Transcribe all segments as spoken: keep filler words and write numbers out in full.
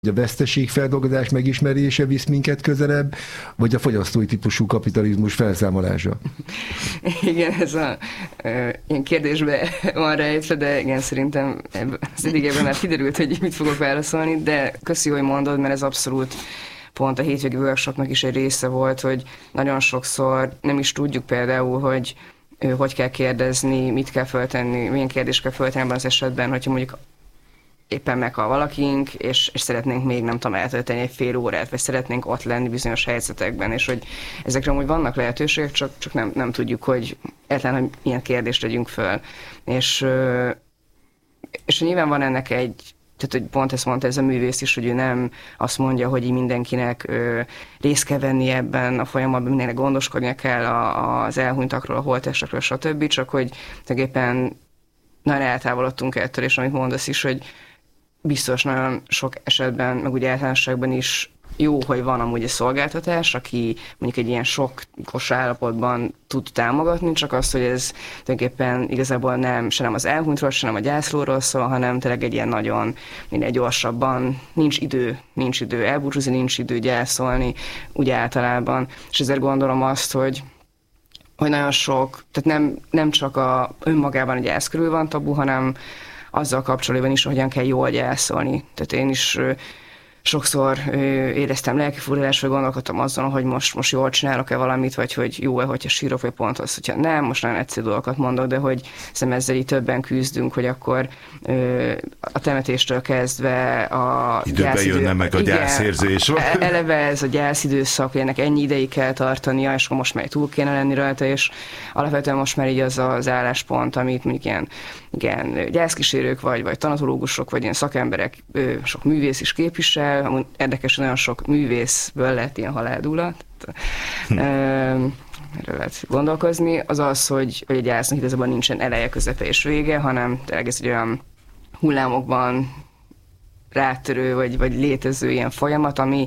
A veszteségfeldolgozás megismerése visz minket közelebb, vagy a fogyasztói típusú kapitalizmus felszámolása? Igen, ez a e, ilyen kérdésben van rejtve, de igen, szerintem az eddigében már kiderült, hogy mit fogok válaszolni, de köszi, hogy mondod, mert ez abszolút pont a hétvégi workshopnak is egy része volt, hogy nagyon sokszor nem is tudjuk például, hogy hogy kell kérdezni, mit kell föltenni, milyen kérdést kell föltenni abban az esetben, hogyha mondjuk éppen meghal valakink, és, és szeretnénk még nem tudom eltölteni egy fél órát, vagy szeretnénk ott lenni bizonyos helyzetekben, és hogy ezekre amúgy vannak lehetőségek, csak, csak nem, nem tudjuk, hogy egyáltalán, hogy milyen kérdést tegyünk föl. És, és nyilván van ennek egy, tehát hogy pont ezt mondta ez a művész is, hogy ő nem azt mondja, hogy így mindenkinek ö, részt kell venni ebben a folyamatban, mindenkinek gondoskodnia kell a, az elhunytakról, a holttestekről, stb., csak hogy tulajdonképpen nagyon eltávolodtunk ettől, és amit mondasz is, hogy biztos nagyon sok esetben, meg ugye általánosságban is jó, hogy van amúgy egy szolgáltatás, aki mondjuk egy ilyen sokkos állapotban tud támogatni, csak az, hogy ez tulajdonképpen igazából nem, se nem az elhunytról, se nem a gyászlóról szól, hanem tényleg egy ilyen nagyon, minél gyorsabban, nincs idő, nincs idő elbúcsúzni, nincs idő gyászolni, úgy általában. És ezért gondolom azt, hogy hogy nagyon sok, tehát nem, nem csak a önmagában a gyász körül van tabu, hanem azzal kapcsolatban is, hogyan kell jól gyászolni. Tehát én is ö, sokszor ö, éreztem lelkifurdalásra, vagy gondolkodtam azon, hogy most, most jól csinálok-e valamit, vagy hogy jó-e, hogyha sírok, vagy pont az, hogyha nem, most nagyon egyszerű dolgokat mondok, de hogy hiszem ezzel így többen küzdünk, hogy akkor ö, a temetéstől kezdve a időben gyászidő, jönne meg a igen, gyászérzés. Eleve ez a gyászidőszak, hogy ennek ennyi ideig kell tartania, és most már túl kéne lenni rajta, és alapvetően most már így az az álláspont, amit mondjuk ilyen, igen, gyászkísérők, vagy, vagy tanatológusok, vagy ilyen szakemberek, sok művész is képvisel. Érdekes, nagyon sok művészből lett ilyen haláldúlat. Hm. Erről lehet gondolkozni. Az az, hogy, hogy egy gyásznak igazából nincsen eleje, közepe és vége, hanem tényleg ez egy olyan hullámokban rátörő, vagy, vagy létező ilyen folyamat, ami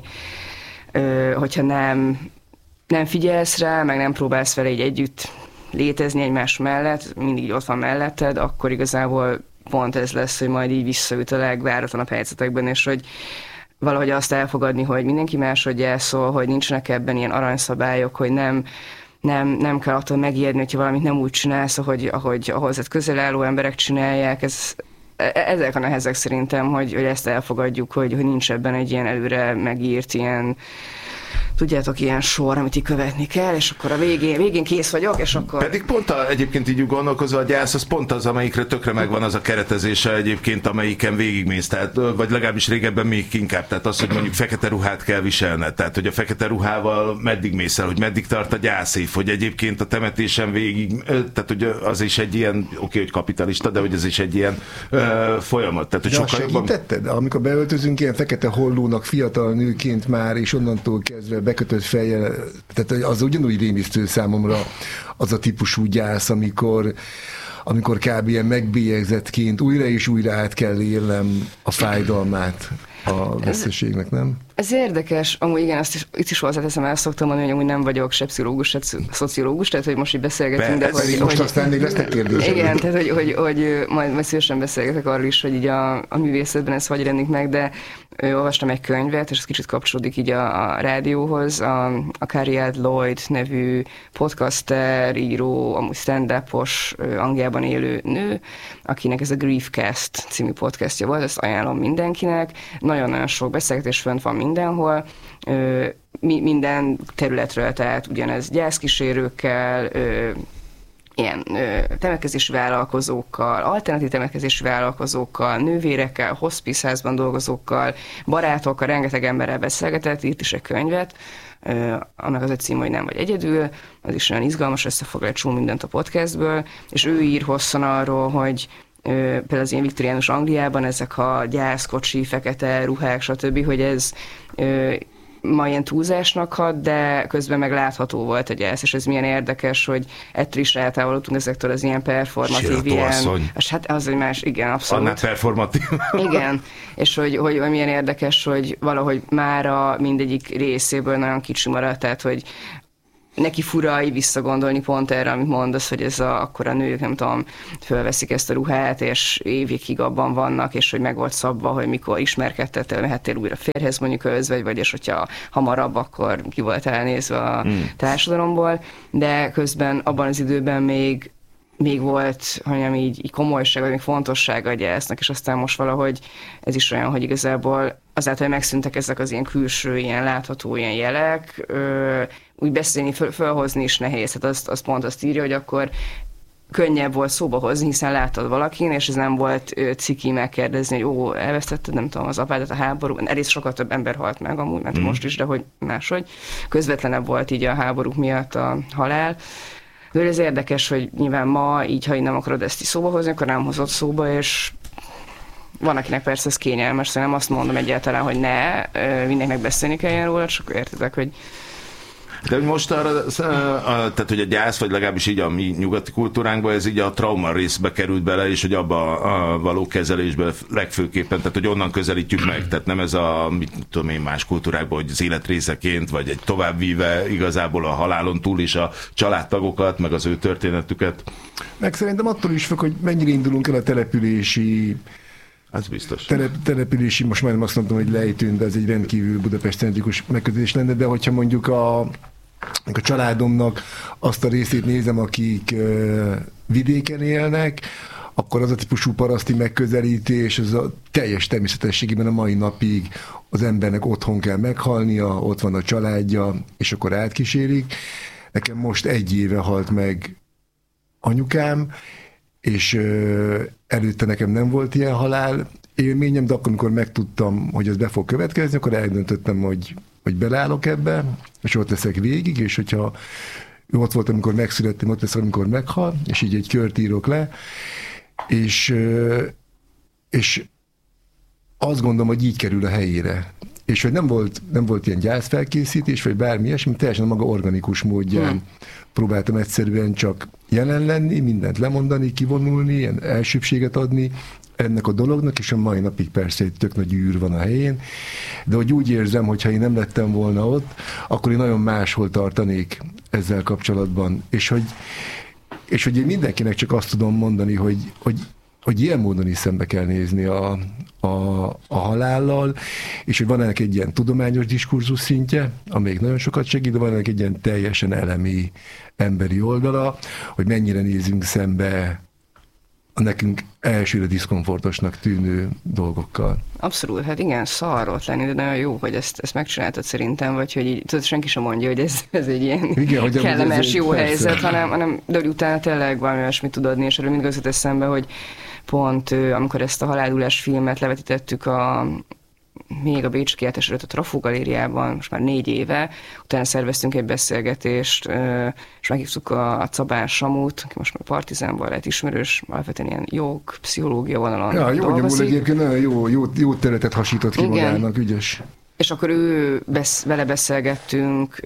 hogyha nem, nem figyelsz rá, meg nem próbálsz vele így együtt létezni egymás mellett, mindig ott van melletted, akkor igazából pont ez lesz, hogy majd így visszaüt a legváratlanabb helyzetekben, és hogy valahogy azt elfogadni, hogy mindenki máshogy elszól, hogy nincsenek ebben ilyen aranyszabályok, hogy nem, nem, nem kell attól megijedni, hogyha valamit nem úgy csinálsz, ahogy, ahogy a hozzád közel álló emberek csinálják. Ez, ezek a nehezek szerintem, hogy, hogy ezt elfogadjuk, hogy, hogy nincs ebben egy ilyen előre megírt ilyen, tudjátok, ilyen sor, amit így követni kell, és akkor a végén, végén kész vagyok, és akkor... Pedig pont a, egyébként így gondolkozva a gyász, az pont az, amelyikre tökre megvan az a keretezése egyébként, amelyiken végigmész, tehát, vagy legalábbis régebben még inkább, tehát az, hogy mondjuk fekete ruhát kell viselned, tehát hogy a fekete ruhával meddig mész el, hogy meddig tart a gyászév, hogy egyébként a temetésen végig, tehát hogy az is egy ilyen, oké, hogy kapitalista, de hogy ez is egy ilyen uh, folyamat. Tehát, hogy de sokkal jobban... segítetted? Amikor beöltözünk ilyen fekete hollónak fiatal nőként már, és onnantól kezdve bekötött fejjel, tehát az ugyanúgy rémisztő számomra az a típusú gyász, amikor, amikor kb. Ilyen megbélyegzettként újra és újra át kell élnem a fájdalmát a veszteségnek, nem? Ez érdekes, amúgy igen, azt is, itt is hozzáteszem, el szoktam mondani, hogy amúgy nem vagyok se pszichológus, se szociológus, tehát hogy most így beszélgetünk, Be, de hogy... Most hogy, aztán még lesznek kérdések. Igen, tehát hogy, hogy, hogy majd, majd szívesen beszélgetek arról is, hogy így a, a művészetben ez hogy jelenik meg, de ő, olvastam egy könyvet, és ez kicsit kapcsolódik így a, a rádióhoz, a, a Carrie Lloyd nevű podcaster, író, amúgy stand-upos, Angliában élő nő, akinek ez a Griefcast című podcastja volt, ezt ajánlom mindenkinek, nagyon-nagyon sok beszélgetés fönt van mindenhol, ö, mi, minden területről, tehát ugyanez gyászkísérőkkel, ö, ilyen ö, temetkezési vállalkozókkal, alternatív temetkezési vállalkozókkal, nővérekkel, hospice-házban dolgozókkal, barátokkal, rengeteg emberrel beszélgetett, írt is egy könyvet, ö, annak az egy cím, hogy nem vagy egyedül, az is olyan izgalmas, összefoglal egy csomó mindent a podcastből, és ő ír hosszan arról, hogy például az ilyen viktoriánus Angliában ezek a gyászkocsi, fekete ruhák, stb., hogy ez ö, ma ilyen túlzásnak hat, de közben meg látható volt a gyász, és ez milyen érdekes, hogy ettől is eltávolodtunk ezektől az ilyen performatív, ilyen... Hát az, hogy más, igen, abszolút. Annál performatív. Igen, és hogy, hogy milyen érdekes, hogy valahogy mára mindegyik részéből nagyon kicsi maradt, tehát hogy neki fura így visszagondolni pont erre, amit mondasz, hogy ez a, akkor a nők, nem tudom, fölveszik ezt a ruhát, és évekig abban vannak, és hogy meg volt szabva, hogy mikor ismerkedtettél, mehettél újra férhez mondjuk özvegy, vagy és hogyha hamarabb, akkor ki volt elnézve a mm. társadalomból, de közben abban az időben még még volt, hogy így, így komolyság, vagy még fontossága a gyásznak, és aztán most valahogy ez is olyan, hogy igazából azáltal, hogy megszűntek ezek az ilyen külső, ilyen látható ilyen jelek, ö, úgy beszélni, föl, fölhozni is nehéz. Hát azt, azt pont azt írja, hogy akkor könnyebb volt szóba hozni, hiszen láttad valakin, és ez nem volt ö, ciki megkérdezni, hogy ó, elvesztetted, nem tudom, az apádat a háború. Elég sokkal több ember halt meg amúgy, mert mm. most is, de hogy máshogy. Közvetlenebb volt így a háborúk miatt a halál. De ez érdekes, hogy nyilván ma így, ha így nem akarod ezt is szóba hozni, akkor nem hozott szóba, és van, akinek persze ez kényelmes, szóval nem azt mondom egyáltalán, hogy ne, mindenkinek beszélni kelljen róla, csak értitek, hogy de most arra, tehát hogy a gyász, vagy legalábbis így a mi nyugati kultúránkban, ez így a trauma részbe került bele, és hogy abba a való kezelésbe legfőképpen, tehát hogy onnan közelítjük meg, tehát nem ez a, mit tudom én, más kultúrákban, hogy az élet részeként, vagy egy továbbvíve igazából a halálon túl is a családtagokat, meg az ő történetüket. Meg szerintem attól is fog, hogy mennyire indulunk el a települési Ez biztos. Telep, települési, most már nem azt mondtam, hogy lejtőn, de ez egy rendkívül Budapest-centrikus megközelítés lenne, de hogyha mondjuk a, a családomnak azt a részét nézem, akik uh, vidéken élnek, akkor az a típusú paraszti megközelítés, az a teljes természetességében a mai napig az embernek otthon kell meghalnia, ott van a családja, és akkor átkísérik. Nekem most egy éve halt meg anyukám, és uh, előtte nekem nem volt ilyen halál élményem, de akkor, amikor megtudtam, hogy ez be fog következni, akkor eldöntöttem, hogy, hogy beleállok ebbe, és ott leszek végig, és hogyha ott volt, amikor megszülettem, ott leszek, amikor meghal, és így egy kört írok le, és, uh, és azt gondolom, hogy így kerül a helyére. És hogy nem volt, nem volt ilyen gyászfelkészítés, vagy bármi ilyesmi, teljesen a maga organikus módján hmm. próbáltam egyszerűen csak jelen lenni, mindent lemondani, kivonulni, ilyen elsőbséget adni ennek a dolognak, és a mai napig persze egy tök nagy űr van a helyén, de hogy úgy érzem, hogy ha én nem lettem volna ott, akkor én nagyon máshol tartanék ezzel kapcsolatban. És hogy, és hogy én mindenkinek csak azt tudom mondani, hogy, hogy hogy ilyen módon is szembe kell nézni a, a, a halállal, és hogy van ennek egy ilyen tudományos diskurzus szintje, amelyik nagyon sokat segít, de van ennek egy ilyen teljesen elemi emberi oldala, hogy mennyire nézünk szembe a nekünk elsőre diszkomfortosnak tűnő dolgokkal. Abszolút, hát igen, szar ott lenni, de nagyon jó, hogy ezt, ezt megcsináltad szerintem, vagy hogy így, tudod, senki sem mondja, hogy ez, ez egy ilyen igen, hogy kellemes, jó persze. helyzet, hanem, hanem de hogy utána tényleg valami olyasmit tud adni, és erről mindig az jut eszembe, hogy pont amikor ezt a Haláldulás filmet levetítettük a még a Bécsi Kiáltás előtt a Trafó Galériában, most már négy éve, utána szerveztünk egy beszélgetést, és meghívtuk a Cabán Samut, aki most már Partizánban lehet ismerős, alapvetően ilyen jog, pszichológia vonalon ja, jó, dolgozik. Jó, egyébként nagyon jó, jó, jó területet hasított ki igen. magának, ügyes. És akkor ő besz, vele beszélgettünk,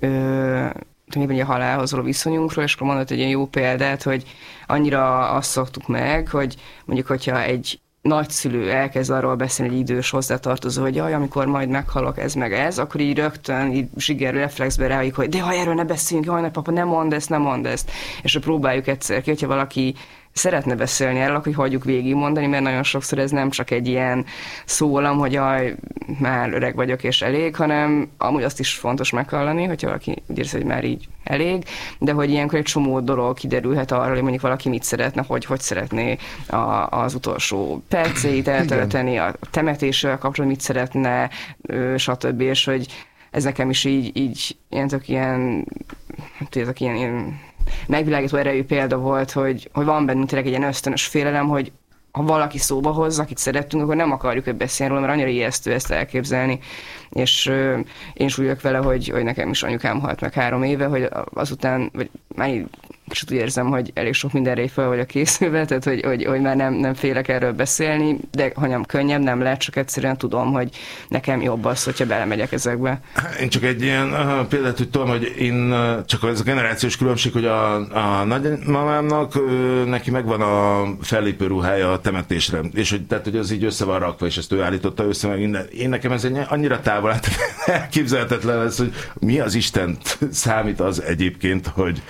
a halálhoz való viszonyunkról, és akkor mondott egy ilyen jó példát, hogy annyira azt szoktuk meg, hogy mondjuk, hogyha egy nagyszülő elkezd arról beszélni, egy idős hozzátartozó, hogy jaj, amikor majd meghalok, ez meg ez, akkor így rögtön így zsigerő reflexbe rájuk, hogy de ha erről ne beszéljünk, jaj, ne papa, ne mondd ezt, ne mondd ezt. És akkor próbáljuk egyszer ki, hogyha valaki szeretne beszélni erről, akkor hagyjuk végigmondani, mert nagyon sokszor ez nem csak egy ilyen szólam, hogy jaj, már öreg vagyok és elég, hanem amúgy azt is fontos meghallani, hogyha valaki úgy érzi, hogy már így elég, de hogy ilyenkor egy csomó dolog kiderülhet arról, hogy mondjuk valaki mit szeretne, hogy hogy szeretné a, az utolsó percét eltölteni, a temetéssel kapcsolatban mit szeretne, stb. És hogy ez nekem is így, így ilyen tök ilyen, tudjátok, ilyen, ilyen megvilágító erejű példa volt, hogy, hogy van bennünk tényleg egy ilyen ösztönös félelem, hogy ha valaki szóba hoz, akit szeretünk, akkor nem akarjuk, hogy beszéljen róla, mert annyira ijesztő ezt elképzelni. És euh, én is úgy vagyok vele, hogy, hogy nekem is anyukám halt meg három éve, hogy azután, vagy már és úgy érzem, hogy elég sok mindenre fel vagyok készülve, tehát hogy, hogy, hogy már nem, nem félek erről beszélni, de hanem könnyebb nem lehet, csak egyszerűen tudom, hogy nekem jobb az, hogyha belemegyek ezekbe. Én csak egy ilyen uh, példát, hogy tudom, hogy én uh, csak ez a generációs különbség, hogy a, a nagymamámnak uh, neki megvan a fellépő ruhája a temetésre, és hogy, tehát, hogy az így össze van rakva, és ezt ő állította össze, meg minden. Én nekem ez egy annyira távol, hát elképzelhetetlen lesz, hogy mi az Istent számít az egyébként, hogy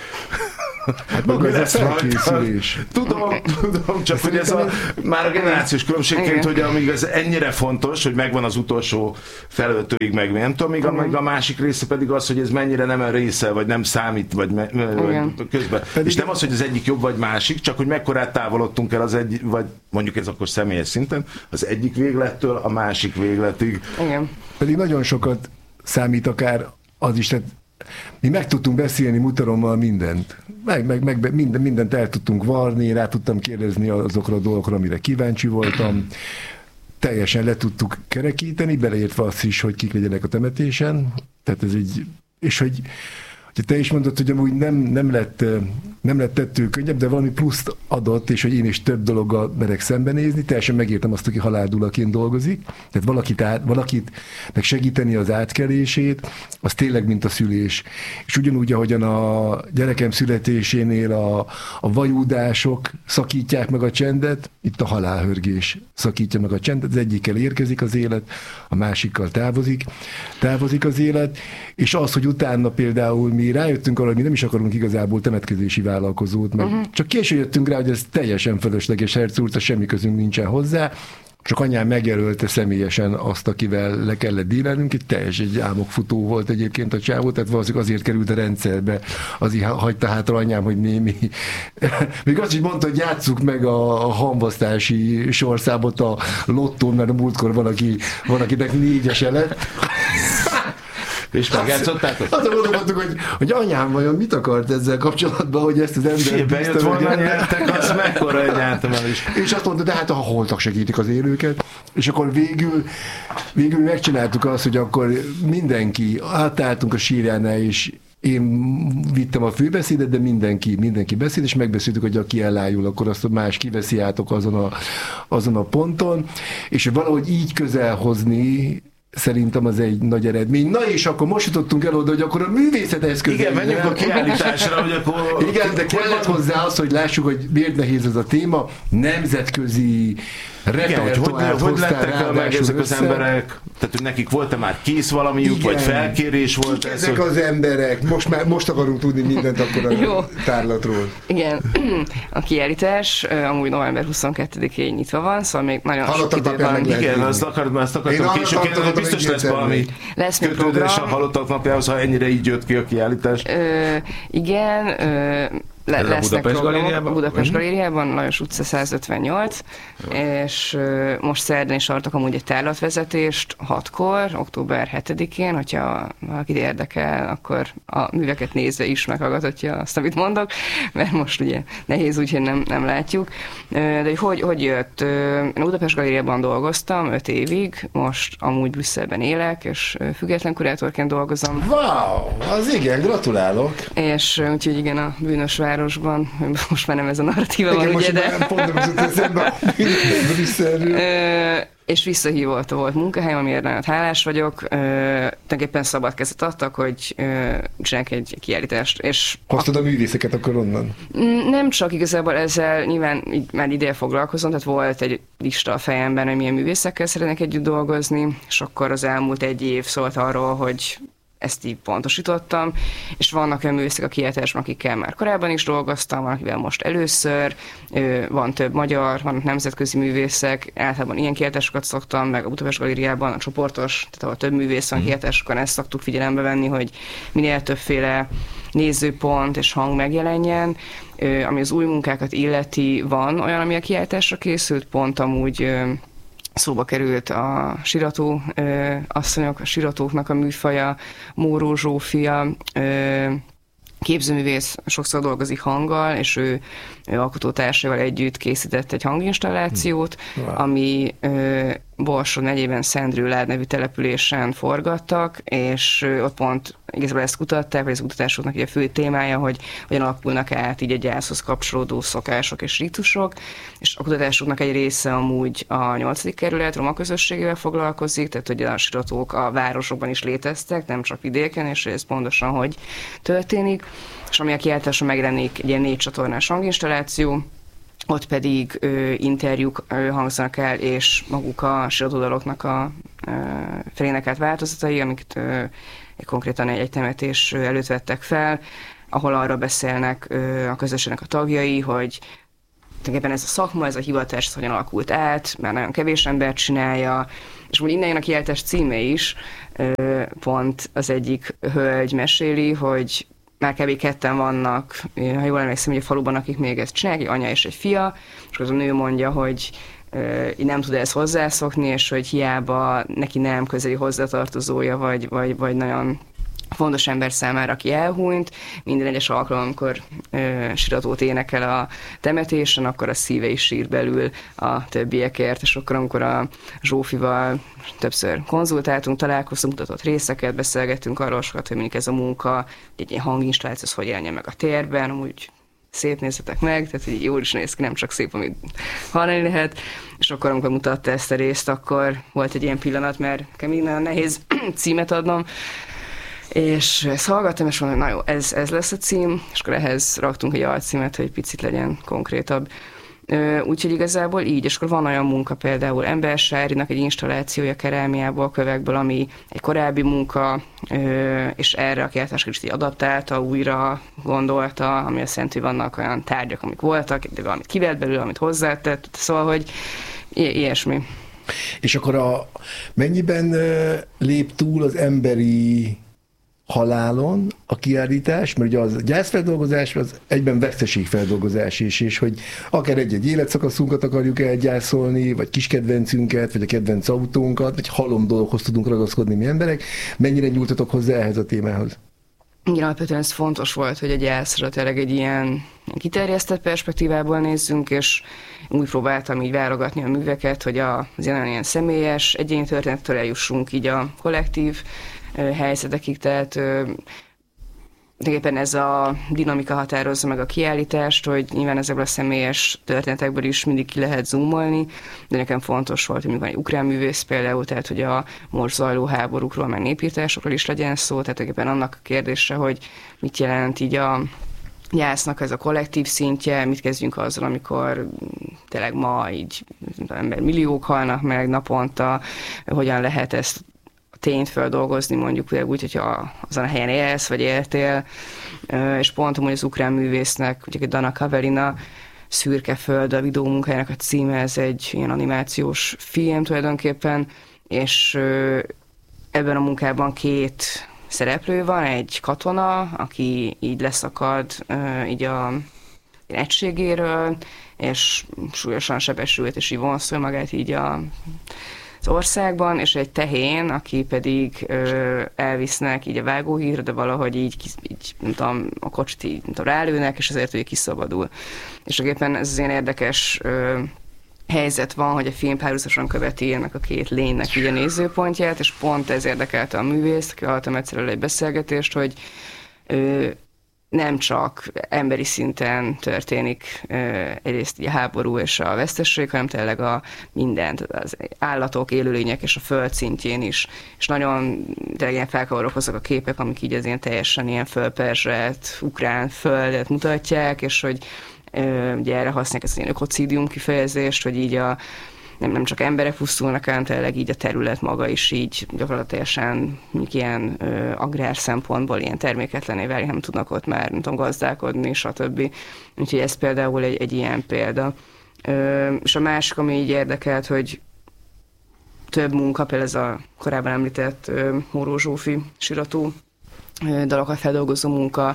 hát maga ez a felkészülés. Tudom, tudom, csak hogy ez a, már a generációs különbségként, hogy amíg ez ennyire fontos, hogy megvan az utolsó felöltőig, meg nem tudom, még a, meg a másik része pedig az, hogy ez mennyire nem a része, vagy nem számít, vagy, me, vagy közben. Pedig és nem az, hogy az egyik jobb, vagy másik, csak hogy mekkorát távolodtunk el az egy, vagy mondjuk ez akkor személyes szinten, az egyik véglettől a másik végletig. Igen. Pedig nagyon sokat számít akár az is, tehát mi meg tudtunk beszélni Mutarommal mindent. Meg, meg, meg minden, mindent el tudtunk varni, rá tudtam kérdezni azokra a dolgokra, amire kíváncsi voltam. Teljesen le tudtuk kerekíteni, beleértve azt is, hogy kik legyenek a temetésen. Tehát ez egy, és hogy, hogy te is mondod, hogy amúgy nem, nem, lett, nem lett tettől könnyebb, de valami pluszt adott, és hogy én is több dologgal merek szembenézni. Teljesen megértem azt, aki haláldulaként dolgozik. Tehát valakit, át, valakit meg segíteni az átkelését, az tényleg mint a szülés. És ugyanúgy, ahogyan a gyerekem születésénél a, a vajúdások szakítják meg a csendet, itt a halálhörgés szakítja meg a csendet. Az egyikkel érkezik az élet, a másikkal távozik, távozik az élet, és az, hogy utána például mi rájöttünk arra, hogy mi nem is akarunk igazából temetkezési vállalkozót, mert uh-huh. csak később jöttünk rá, hogy ez teljesen fölösleges, hercúrta, semmi közünk nincsen hozzá, csak anyám megjelölte személyesen azt, akivel le kellett dílelnünk, egy teljes egy álmokfutó volt egyébként a csávó, tehát valószínűleg azért került a rendszerbe, azért hagyta hátra anyám, hogy mi, mi. Még azt is mondta, hogy játsszuk meg a, a hamvasztási sorszámot a lottón, mert a múltkor van, aki, van akinek négyese lett. És megjátszottátok? Azt gondolkodtuk, hogy, hogy anyám vajon mit akart ezzel kapcsolatban, hogy ezt az embert bejött volna nyertek, az mekkora egyáltalán el is. És azt mondta, de hát a holtak segítik az élőket. És akkor végül, végül megcsináltuk azt, hogy akkor mindenki, átálltunk a sírjánál, és én vittem a főbeszédet, de mindenki, mindenki beszél, és megbeszéltük, hogy aki elájul, akkor azt más kiveszi átok azon a, azon a ponton, és valahogy így közel hozni, szerintem az egy nagy eredmény. Na és akkor most jutottunk el oda, hogy akkor a művészet eszközei. Igen, menjünk a kiállításra, hogy akkor... Igen, de kellett hozzá az, hogy lássuk, hogy miért nehéz ez a téma. Nemzetközi repertoárt hogy lettek meg ezek az emberek? Tehát, hogy nekik volt-e már kész valamiük, igen, vagy felkérés volt ez? Ezek hogy... az emberek, most már most akarunk tudni mindent akkor a jó. Tárlatról. Igen, a kiállítás amúgy november huszonkettedikén nyitva van, szóval még nagyon halottak sok idő van. Igen, azt akartam, azt akartam később kérdezni, biztos lesz valami kötődés a halottak napjához, ha ennyire így jött ki a kiállítás. Ö, igen, ö, Le, lesznek Budapest galériában? Budapest galériában, Lajos utca százötvennyolc, és uh, most szerdán is tartok amúgy egy tárlatvezetést hatkor, október hetedikén, hogyha valakit érdekel, akkor a műveket nézve is meghallgathatja azt, amit mondok, mert most ugye nehéz, úgyhogy nem, nem látjuk. De hogy, hogy jött? Én Budapest galériában dolgoztam öt évig, most amúgy Brüsszelben élek, és független kurátorként dolgozom. Wow, az igen, gratulálok! És úgyhogy igen, a bűnös városban, most már nem ez a narratíva van, ugye, de... Pont nem eszembe Brüsszelről. És visszahívott volt munkahelyem, amiért nagyon hálás vagyok. Tulajdonképpen szabad kezet adtak, hogy csinálják egy kiállítást. És hoztad a művészeket akkor onnan? Nem csak, igazából ezzel nyilván így már ideje foglalkozom, tehát volt egy lista a fejemben, hogy milyen művészekkel szeretnék együtt dolgozni, és akkor az elmúlt egy év szólt arról, hogy ezt így pontosítottam, és vannak olyan művészek a kiállításban, akikkel már korábban is dolgoztam, van, akivel most először, van több magyar, vannak nemzetközi művészek, általában ilyen kiállításokat szoktam, meg a Budapest galériában a csoportos, tehát ahol több művész van kiállításokon, ezt szoktuk figyelembe venni, hogy minél többféle nézőpont és hang megjelenjen. Ami az új munkákat illeti, van olyan, ami a kiállításra készült, pont amúgy szóba került a sirató ö, asszonyok, a siratóknak a műfaja, Móró Zsófia, ö, képzőművész, sokszor dolgozik hanggal, és ő, ő alkotótársaival együtt készített egy hanginstallációt, wow. ami ö, Borsod megyében Szendrőlád nevű településen forgattak, és ott pont igazából ezt kutatták, vagy ez a kutatásoknak a fő témája, hogy hogyan alakulnak át így a gyászhoz kapcsolódó szokások és ritusok, és a kutatásoknak egy része amúgy a nyolcadik kerület roma közösségével foglalkozik, tehát hogy a siratók a városokban is léteztek, nem csak vidéken, és ez pontosan hogy történik, és ami a kiállításon megjelenik egy ilyen négy csatornás hanginstalláció, ott pedig ö, interjúk ö, hangzanak el, és maguk a siratódaloknak a ö, felénekelt változatai, amiket ö, konkrétan egy temetés előtt vettek fel, ahol arra beszélnek ö, a közösségnek a tagjai, hogy tulajdonképpen ez a szakma, ez a hivatás, ez hogyan alakult át, mert nagyon kevés ember csinálja, és úgy innen jön a kiállítás címe is, ö, pont az egyik hölgy meséli, hogy már kb. Ketten vannak, ha jól emlékszem, hogy a faluban, akik még ezt csinálják, egy anya és egy fia, és az a nő mondja, hogy uh, így nem tud ezt hozzászokni, és hogy hiába neki nem közeli hozzátartozója, vagy, vagy, vagy nagyon fontos ember számára, aki elhúnyt, minden egyes alkalom, amikor ö, siratót énekel a temetésen, akkor a szíve is sír belül a többiekért, és akkor amikor a Zsófival többször konzultáltunk, találkoztunk, mutatott részeket, beszélgettünk arról sokat, hogy mondjuk ez a munka, egy ilyen hanginstalláció, ez hogy jelenjen meg a térben, amúgy szép nézzetek meg, tehát így jól is néz ki, nem csak szép, amit hallani lehet. És akkor, amikor mutatta ezt a részt, akkor volt egy ilyen pillanat, mert nekem így nagyon nehéz címet adnom, és ezt hallgattam, és mondom, na jó, ez, ez lesz a cím, és akkor ehhez raktunk egy alcímet, hogy picit legyen konkrétabb. Úgyhogy igazából így, és akkor van olyan munka például Ember Sárinak egy installációja kerámiából, kövekből, ami egy korábbi munka, és erre a kiállítás is így adaptálta, újra gondolta, ami azt jelenti, hogy vannak olyan tárgyak, amik voltak, de valamit kivett belőle, amit hozzátett, szóval, hogy i- ilyesmi. És akkor a, mennyiben lép túl az emberi halálon a kiállítás, mert ugye az gyászfeldolgozás az egyben veszteségfeldolgozás is, és hogy akár egy-egy életszakaszunkat akarjuk elgyászolni, vagy kis kedvencünket, vagy a kedvenc autónkat, vagy halom dologhoz tudunk ragaszkodni mi emberek. Mennyire nyújtatok hozzá ehhez a témához? Igen, alapvetően ez fontos volt, hogy a gyászra tényleg egy ilyen kiterjesztett perspektívából nézzünk, és úgy próbáltam így válogatni a műveket, hogy az ilyen, ilyen személyes, egyéni történettől eljussunk így a kollektív helyzetekig, tehát tulajdonképpen ez a dinamika határozza meg a kiállítást, hogy nyilván ezekből a személyes történetekből is mindig ki lehet zoomolni, de nekem fontos volt, hogy mi van egy ukrán művész például, tehát hogy a most zajló háborúkról, meg népírtásokról is legyen szó, tehát tulajdonképpen annak a kérdése, hogy mit jelent így a gyásznak ez a kollektív szintje, mit kezdjünk azzal, amikor tényleg ma így ember milliók halnak meg naponta, hogyan lehet ezt tényt feldolgozni, mondjuk például úgy, hogyha azon a helyen élsz, vagy éltél, és pont amúgy az ukrán művésznek, ugye Dana Kaverina Szürke föld a videómunkájának a címe, ez egy ilyen animációs film tulajdonképpen, és ebben a munkában két szereplő van, egy katona, aki így leszakad így a egységéről, és súlyosan sebesült, és így vonszol magát így a az országban, és egy tehén, aki pedig ö, elvisznek így a vágóhídra, de valahogy így, így nem tudom, a kocsit így nem tudom, rálőnek, és azért ugye kiszabadul. És éppen ez az ilyen érdekes ö, helyzet van, hogy a film párhuzamosan követi ennek a két lénynek így a nézőpontját, és pont ez érdekelte a művészt, aki hallottam egyszerűen egy beszélgetést, hogy ö, nem csak emberi szinten történik egyrészt a háború és a vesztesség, hanem tényleg a mindent, az állatok, élőlények és a föld szintjén is. És nagyon tényleg ilyen felkavarok azok a képek, amik így az ilyen teljesen ilyen fölperzselt ukrán földet mutatják, és hogy ugye erre használják ezt az ilyen ökocidium kifejezést, hogy így a Nem, nem csak emberek pusztulnak, hanem tényleg így a terület maga is így gyakorlatilag ilyen ö, agrár szempontból ilyen terméketlené válik, nem tudnak ott már nem tudom, gazdálkodni, stb. Úgyhogy ez például egy, egy ilyen példa. Ö, és a másik, ami így érdekelt, hogy több munka, például ez a korábban említett ö, Móró Zsófi sirató ö, dalokat feldolgozó munka,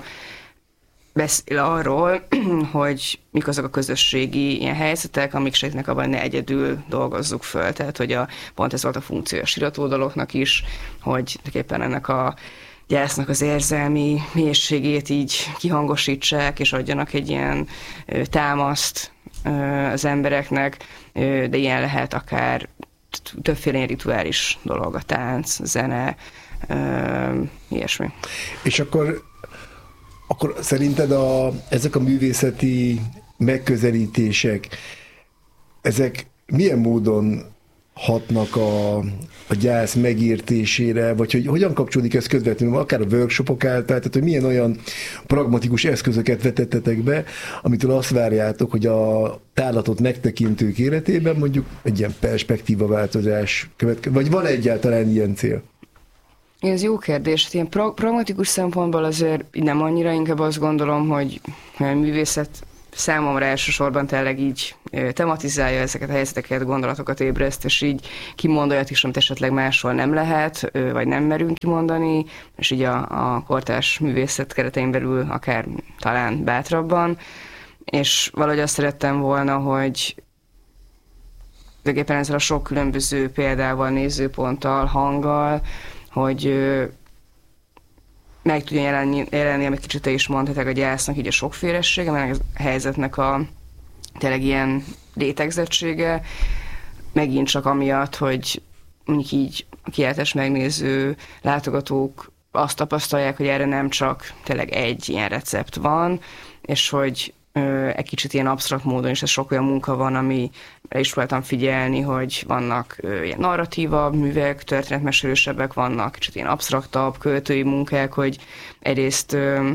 beszél arról, hogy mik azok a közösségi ilyen helyzetek, amik segítnek abban, hogy ne egyedül dolgozzuk föl. Tehát, hogy a, pont ez volt a funkciója a siratódaloknak is, hogy éppen ennek a gyásznak az érzelmi mélységét így kihangosítsák, és adjanak egy ilyen ö, támaszt ö, az embereknek, ö, de ilyen lehet akár többféle rituális dolog, a tánc, a zene, ilyesmi. És akkor, akkor szerinted a, ezek a művészeti megközelítések, ezek milyen módon hatnak a, a gyász megértésére, vagy hogy hogyan kapcsolódik ez közvetlenül, akár a workshopok által, tehát hogy milyen olyan pragmatikus eszközöket vetettetek be, amitől azt várjátok, hogy a tárlatot megtekintők életében mondjuk egy ilyen perspektívaváltozás következik, vagy van egyáltalán ilyen cél? Ez jó kérdés. Ilyen pra- pragmatikus szempontból azért nem annyira, inkább azt gondolom, hogy a művészet számomra elsősorban tényleg így tematizálja ezeket a helyzeteket, gondolatokat ébreszt, és így kimond olyat is, amit esetleg máshol nem lehet, vagy nem merünk kimondani, és így a, a kortárs művészet keretein belül akár talán bátrabban. És valahogy azt szerettem volna, hogy tulajdonképpen ezzel a sok különböző példával, nézőponttal, hanggal, hogy meg tudja jelenni, jelenni, amit kicsit te is mondhatok, a gyásznak így a sokfélesége, meg a helyzetnek a tényleg ilyen létegzettsége, megint csak amiatt, hogy mondjuk így a kiáltás megnéző látogatók azt tapasztalják, hogy erre nem csak tényleg egy ilyen recept van, és hogy ö, egy kicsit ilyen absztrakt módon is ez sok olyan munka van, amire is voltam figyelni, hogy vannak ö, ilyen narratívabb művek, történetmesélősebbek, vannak kicsit ilyen absztraktabb költői munkák, hogy egyrészt ö,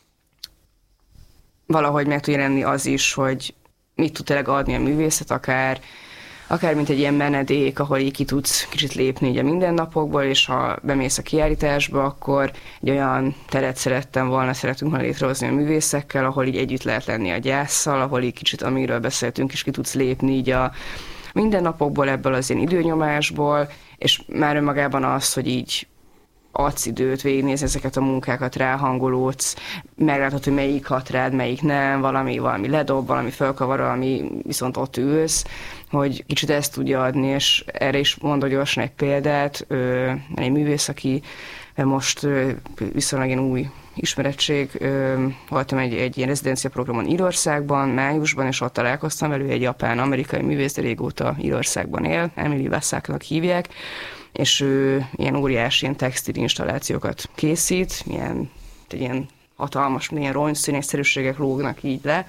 valahogy meg tud jelenni az is, hogy mit tud tényleg adni a művészet, akár akár mint egy ilyen menedék, ahol így ki tudsz kicsit lépni így a mindennapokból, és ha bemész a kiállításba, akkor egy olyan teret szerettem volna, szeretünk volna létrehozni a művészekkel, ahol így együtt lehet lenni a gyásszal, ahol így kicsit, amiről beszéltünk, is ki tudsz lépni így a mindennapokból, ebből az ilyen időnyomásból, és már önmagában az, hogy így adsz időt, végignézni ezeket a munkákat, ráhangolódsz, meglátod, hogy melyik hat rád, melyik nem, valami, valami ledob, valami fölkavar, valami viszont ott ülsz, hogy kicsit ezt tudja adni, és erre is mondok gyorsan egy példát, egy művész, aki most viszonylag ilyen új ismerettség, voltam egy, egy ilyen rezidencia programon Írországban, májusban, és ott találkoztam velő, egy japán-amerikai művész, de régóta Írországban él, Emily Wasáknak hívják, és ő ilyen óriási ilyen textil installációkat készít, ilyen, egy ilyen hatalmas, ilyen rongyszínésszerűségek lógnak így le,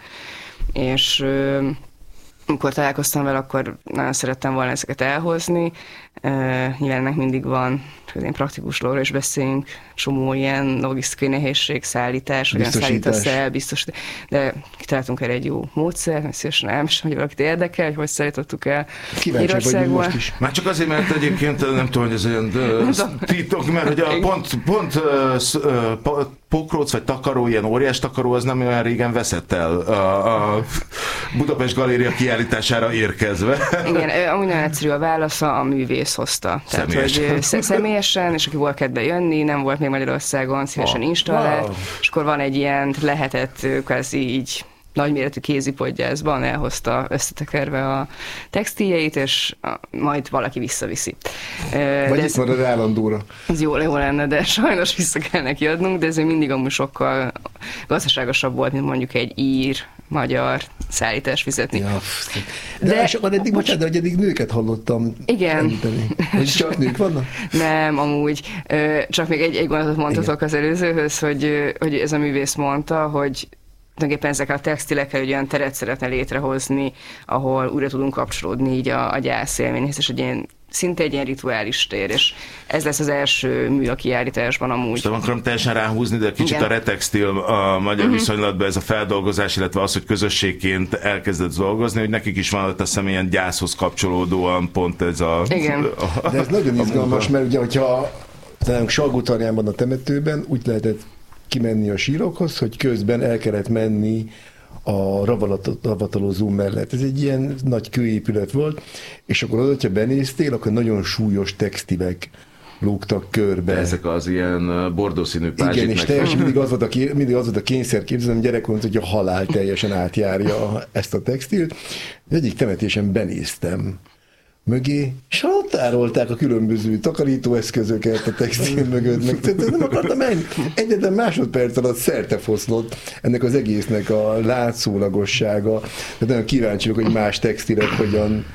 és amikor találkoztam vele, akkor nagyon szerettem volna ezeket elhozni. Uh, nyilván ennek mindig van, hogy ilyen praktikus lóról is beszélünk, csomó ilyen logisztikai nehézség, szállítás, hogyan szállítasz el, biztos, de kitaláltunk erre egy jó módszert, mert szívesen elmesem, hogy valakit érdekel, hogy hogy szállítottuk el Írországban. Már csak azért, mert egyébként nem tudom, hogy ez olyan titok, mert hogy a pont, pont uh, pokróc vagy takaró, ilyen óriás takaró, az nem olyan régen veszett el a, a Budapest Galéria kiállítására érkezve. Igen, amúgy nagyon egyszerű a válasza, a művész hozta. Tehát, személyesen. Hogy személyesen, és aki volt kedve jönni, nem volt még Magyarországon, szívesen oh, installált, wow. És akkor van egy ilyen, lehetett kvázi így nagyméretű kézipodgyászban elhozta összetekerve a textiljeit, és majd valaki visszaviszi. Vagy de itt marad állandóra. Ez jó, jó lenne, de sajnos vissza kell neki adnunk, de ez mindig amúgy sokkal gazdaságosabb volt, mint mondjuk egy ír, magyar szállítás fizetni. Ja, de, de és akkor eddig, bocsánat, hogy eddig nőket hallottam. Igen. Említeni. Hogy csak nők vannak? Nem, amúgy. Csak még egy, egy gondolatot mondhatok igen. Az előzőhöz, hogy, hogy ez a művész mondta, hogy tulajdonképpen ezekkel a textilekkel egy olyan teret szeretne létrehozni, ahol újra tudunk kapcsolódni így a, a gyászélményhez, és egy ilyen, szinte egy ilyen rituális tér, és ez lesz az első mű a kiállításban amúgy. Most nem akarom teljesen ráhúzni, de kicsit igen. A retextil a magyar uh-huh. viszonylatban ez a feldolgozás, illetve az, hogy közösségként elkezdett dolgozni, hogy nekik is van ott a személyen gyászhoz kapcsolódóan pont ez a... Igen. A, de ez nagyon izgalmas, mert ugye, hogyha Salgótarjánban a temetőben úgy lehetett kimenni a sírokhoz, hogy közben el kellett menni a ravatalozó mellett. Ez egy ilyen nagy kőépület volt, és akkor oda, ha benéztél, akkor nagyon súlyos textilek lógtak körbe. De ezek az ilyen bordószínű pázsik. Igen, és teljesen mindig az volt a, mindig az volt a kényszer képzelem, gyerekként, hogy a halál teljesen átjárja ezt a textilt. Egyik temetésen benéztem mögé, és ott tárolták a különböző takarítóeszközöket a textil mögött, meg nem akartam menni. Egyetlen másodperc alatt szertefoszlott ennek az egésznek a látszólagossága. Tehát nagyon kíváncsi vagyok, hogy más textilek hogyan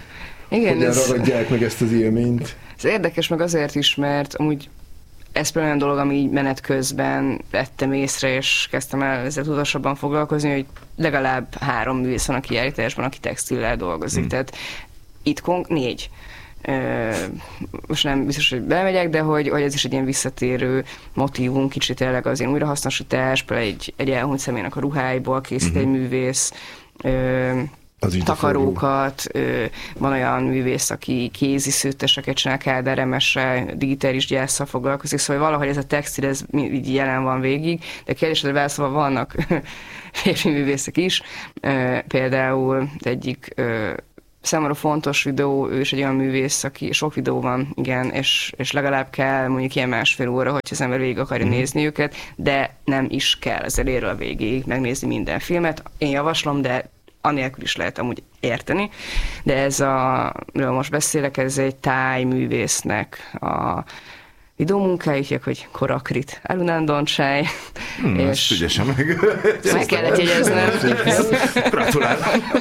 Igen, hogyan ez... ragadják meg ezt az élményt. Ez érdekes meg azért is, mert amúgy ez például olyan dolog, ami így menet közben vettem észre, és kezdtem el ezzel tudatosabban foglalkozni, hogy legalább három művész van a kiállításban, aki textillel dolgozik. Hmm. Tehát itt konk- négy. Most nem biztos, hogy bemegyek, de hogy, hogy ez is egy ilyen visszatérő motívum, kicsit tényleg az ilyen újrahasznosítás, például egy, egy elhunyt személynek a ruháiból készít uh-huh. egy művész, ö, takarókat, ö, van olyan művész, aki kézi szőtteseket csinál, Kádár Emese, digitális gyásszal foglalkozik, szóval valahogy ez a textil, ez így jelen van végig, de kérdésre válaszolva vannak férfi művészek is, ö, például egyik ö, számomra fontos videó, ő is egy olyan művész, aki sok videó van, igen, és, és legalább kell mondjuk ilyen másfél óra, hogyha az ember végig akarja mm. nézni őket, de nem is kell az elérről a végéig megnézni minden filmet. Én javaslom, de anélkül is lehet amúgy érteni. De ez a, amiről most beszélek, ez egy táj művésznek a videómunkájuk, hogy Korakrit Arunandancsai. Hmm, és ügyesen meg. Meg kellett jegyeznem. Gratulálok.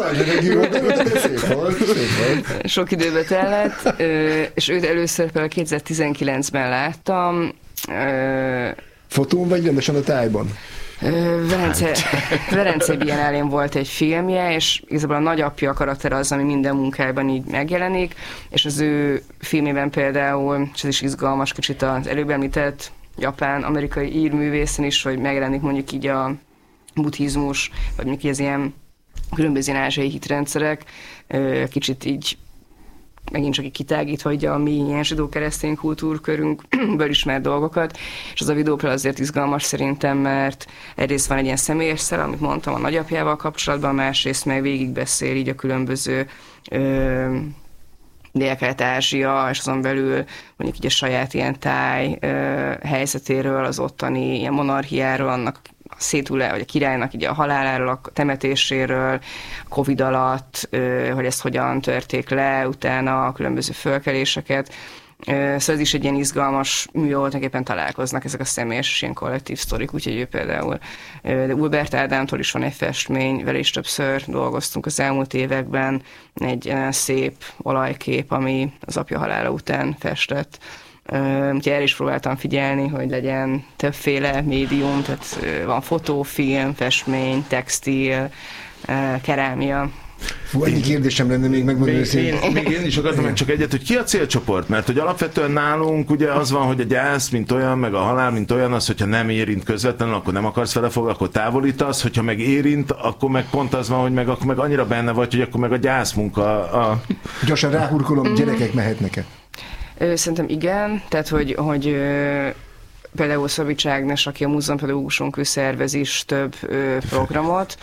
Sok időbe tellett, és őt először például kétezer-tizenkilencben láttam. Fotón vagy rendesen a tájban? Velence, Velence Biennálén volt egy filmje, és igazából a nagyapja a karakter az, ami minden munkájában így megjelenik, és az ő filmében például, és ez is izgalmas kicsit az előbb említett japán-amerikai írművészen is, hogy megjelenik mondjuk így a buddhizmus, vagy mondjuk így az ilyen különböző ázsiai hitrendszerek, kicsit így megint csak így kitágítva hogy a mi ilyen zsidó-keresztény kultúrkörünkből ismert dolgokat, és az a videó azért izgalmas szerintem, mert egyrészt van egy ilyen személyes szel, amit mondtam a nagyapjával kapcsolatban, másrészt meg végigbeszél így a különböző ö, Dél-Kelet-Ázsia, és azon belül mondjuk így a saját ilyen táj ö, helyzetéről, az ottani ilyen monarchiáról, annak a széthullá, vagy a királynak így a haláláról, a temetéséről, a Covid alatt, hogy ezt hogyan törték le, utána a különböző fölkeléseket. Szóval ez is egy ilyen izgalmas mű, ahol tulajdonképpen találkoznak ezek a személyes és ilyen kollektív sztorik, úgyhogy ő például. De Ulbert Ádámtól is van egy festmény, vele is többször dolgoztunk az elmúlt években, egy szép olajkép, ami az apja halála után festett. Úgyhogy erre is próbáltam figyelni, hogy legyen többféle médium, tehát van fotó, film, festmény, textil, kerámia. Fú, ennyi kérdésem lenne még megmondani őszintén. Még én is akartam csak egyet, hogy ki a célcsoport? Mert hogy alapvetően nálunk ugye az van, hogy a gyász, mint olyan, meg a halál, mint olyan, az, hogyha nem érint közvetlenül, akkor nem akarsz vele foglalkozni, akkor távolítasz, hogyha meg érint, akkor meg pont az van, hogy meg, akkor meg annyira benne vagy, hogy akkor meg a gyászmunka. A... Gyorsan ráhurkolom, gyerekek mehetnek-e? Szerintem igen, tehát hogy, hogy ö, például Szabics Ágnes, aki a múzeumpedagógusunk, ő szervez is több ö, programot,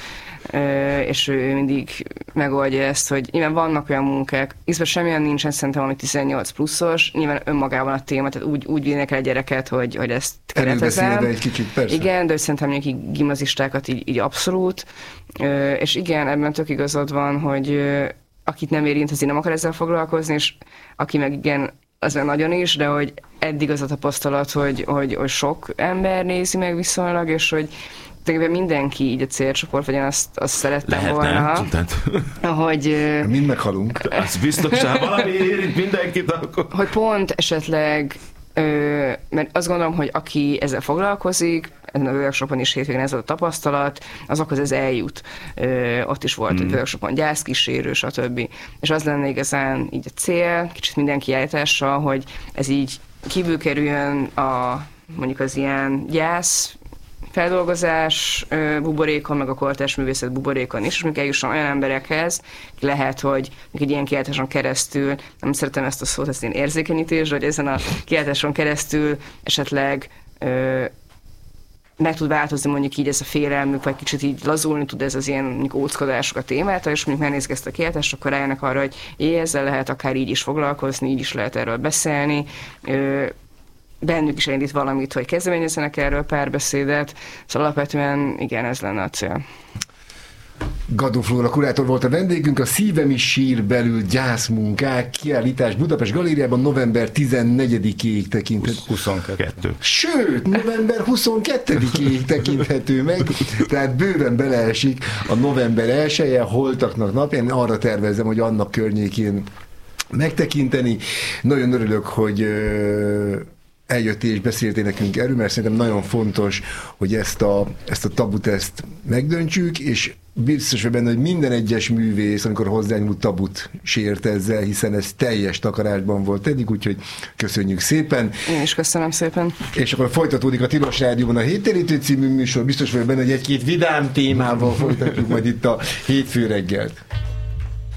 ö, és ő mindig megoldja ezt, hogy nyilván vannak olyan munkák, hiszen semmilyen nincsen szerintem, ami tizennyolc pluszos, nyilván önmagában a téma, tehát úgy, úgy vinnek el gyereket, hogy, hogy ezt keretezem. egy kicsit, persze. Igen, de hogy szerintem mondjuk gimnazistákat így, így abszolút, ö, és igen, ebben tök igazad van, hogy ö, akit nem érint, azért nem akar ezzel foglalkozni, és aki meg igen, az meg nagyon is, de hogy eddig az a tapasztalat, hogy, hogy, hogy sok ember nézi meg viszonylag, és hogy mindenki így a célcsoport, vagy én azt, azt szerettem lehetne, volna. Hogy... Mind meghalunk. Az biztosan valami érint mindenkit akkor. Hogy pont esetleg, ö, mert azt gondolom, hogy aki ezzel foglalkozik, ezen a workshopon is hétvégén ez a tapasztalat, azokhoz ez eljut. Ö, ott is volt mm. egy workshopon gyászkísérő, stb. És az lenne igazán így a cél, kicsit minden kiállítással, hogy ez így kívül kerüljön a, mondjuk az ilyen gyász feldolgozás buborékon, meg a kortárs művészet buborékon is, és még eljusson olyan emberekhez, lehet, hogy egy ilyen kiállításon keresztül, nem szeretem ezt a szót, ezt én érzékenyítés, hogy ezen a kiállításon keresztül esetleg ö, meg tud változni mondjuk így ez a félelmük, vagy kicsit így lazulni tud ez az ilyen mondjuk óckodások a témától, és mondjuk megnézik ezt a kiállítást, akkor rájönnek arra, hogy jé, ezzel lehet akár így is foglalkozni, így is lehet erről beszélni, ö, bennük is elindít valamit, hogy kezdeményezzenek erről párbeszédet, szóval alapvetően igen, ez lenne a cél. Gadó Flóra kurátor volt a vendégünk, a Szívem is sír belül gyászmunkák kiállítás Budapest Galériában november tizennegyedikéig tekinthető. huszonkettő. Sőt, november huszonkettedikéig tekinthető meg, tehát bőven beleesik a november elseje, holtaknak napján. Arra tervezem, hogy annak környékén megtekinteni. Nagyon örülök, hogy eljöttél és beszéltél nekünk erről, mert szerintem nagyon fontos, hogy ezt a, ezt a tabut ezt megdöntsük, és biztos vagy benne, hogy minden egyes művész, amikor hozzányúlt, tabut sért ezzel, hiszen ez teljes takarásban volt eddig, úgyhogy köszönjük szépen. Én is köszönöm szépen. És akkor folytatódik a Tilos Rádióban a Héttérítő című műsor, biztos vagy benne, hogy egy-két vidám témával folytatjuk majd itt a hétfő reggelt.